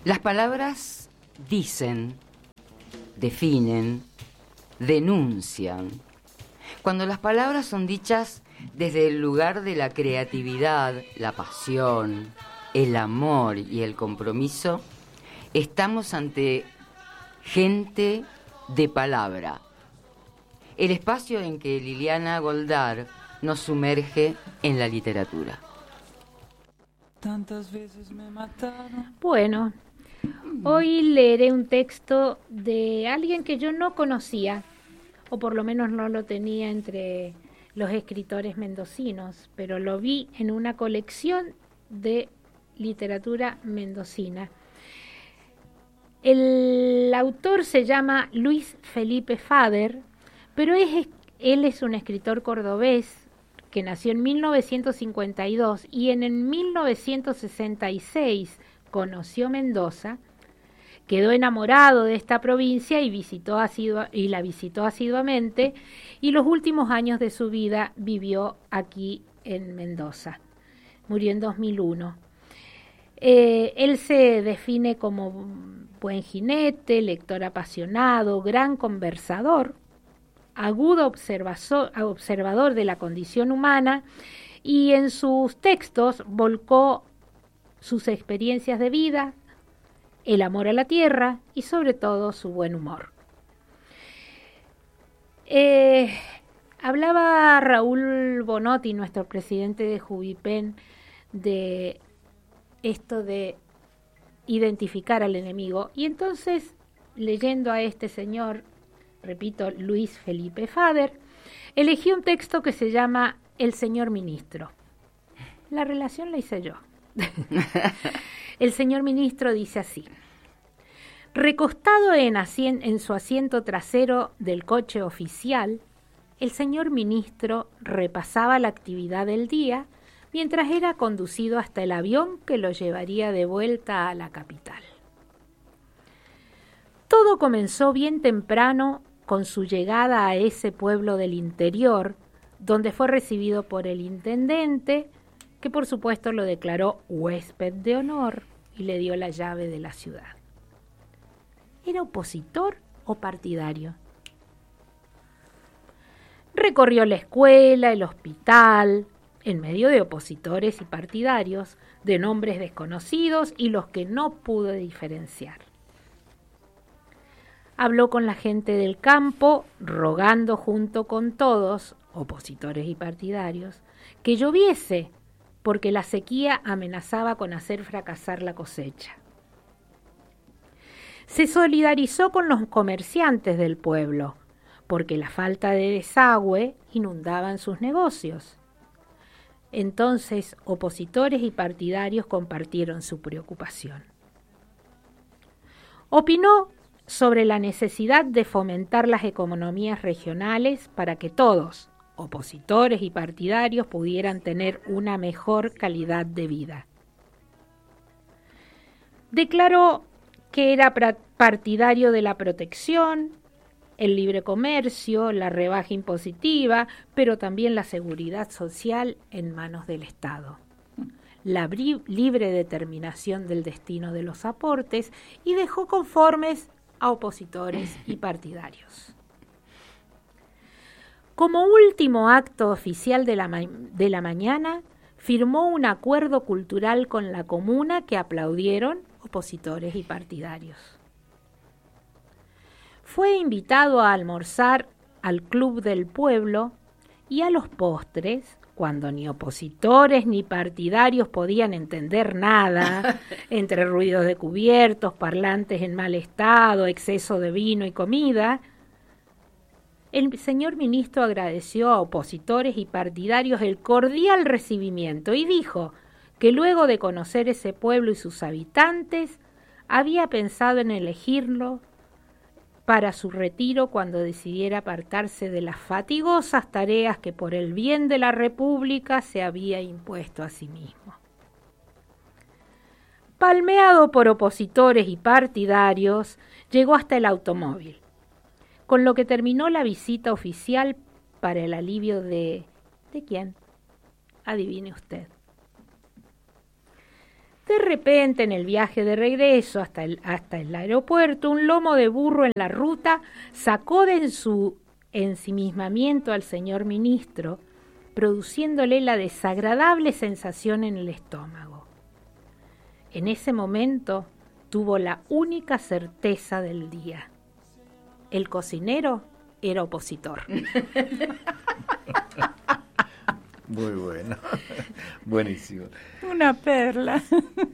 Las palabras dicen, definen, denuncian. Cuando las palabras son dichas desde el lugar de la creatividad, la pasión, el amor y el compromiso, estamos ante gente de palabra. El espacio en que Liliana Goldar nos sumerge en la literatura. Tantas veces me mataron. Bueno, hoy leeré un texto de alguien que yo no conocía, o por lo menos no lo tenía entre los escritores mendocinos, pero lo vi en una colección de literatura mendocina. El autor se llama Luis Felipe Fader, pero él es un escritor cordobés que nació en 1952 y en 1966 conoció Mendoza, quedó enamorado de esta provincia y la visitó asiduamente, y los últimos años de su vida vivió aquí en Mendoza. Murió en 2001. Él se define como buen jinete, lector apasionado, gran conversador, agudo observador de la condición humana, y en sus textos volcó sus experiencias de vida, el amor a la tierra y sobre todo su buen humor. Hablaba Raúl Bonotti, nuestro presidente de Jubipen, de esto de identificar al enemigo, y entonces, leyendo a este señor, repito, Luis Felipe Fader, elegí un texto que se llama El señor ministro. La relación la hice yo. El señor ministro dice así: recostado en su asiento trasero del coche oficial, el señor ministro repasaba la actividad del día mientras era conducido hasta el avión que lo llevaría de vuelta a la capital. Todo comenzó bien temprano con su llegada a ese pueblo del interior, donde fue recibido por el intendente, que por supuesto lo declaró huésped de honor y le dio la llave de la ciudad. ¿Era opositor o partidario? Recorrió la escuela, el hospital, en medio de opositores y partidarios, de nombres desconocidos y los que no pudo diferenciar. Habló con la gente del campo, rogando junto con todos, opositores y partidarios, que lloviese, porque la sequía amenazaba con hacer fracasar la cosecha. Se solidarizó con los comerciantes del pueblo, porque la falta de desagüe inundaban sus negocios. Entonces, opositores y partidarios compartieron su preocupación. Opinó sobre la necesidad de fomentar las economías regionales para que todos, opositores y partidarios, pudieran tener una mejor calidad de vida. Declaró que era partidario de la protección, el libre comercio, la rebaja impositiva, pero también la seguridad social en manos del Estado, la libre determinación del destino de los aportes, y dejó conformes a opositores y partidarios. Como último acto oficial de la mañana, firmó un acuerdo cultural con la comuna que aplaudieron opositores y partidarios. Fue invitado a almorzar al Club del Pueblo y a los postres, cuando ni opositores ni partidarios podían entender nada, entre ruidos de cubiertos, parlantes en mal estado, exceso de vino y comida, el señor ministro agradeció a opositores y partidarios el cordial recibimiento y dijo que luego de conocer ese pueblo y sus habitantes, había pensado en elegirlo para su retiro cuando decidiera apartarse de las fatigosas tareas que por el bien de la República se había impuesto a sí mismo. Palmeado por opositores y partidarios, llegó hasta el automóvil, con lo que terminó la visita oficial para el alivio ¿de quién? Adivine usted. De repente, en el viaje de regreso hasta el aeropuerto, un lomo de burro en la ruta sacó de su ensimismamiento al señor ministro, produciéndole la desagradable sensación en el estómago. En ese momento tuvo la única certeza del día. El cocinero era opositor. Muy bueno. Buenísimo. Una perla.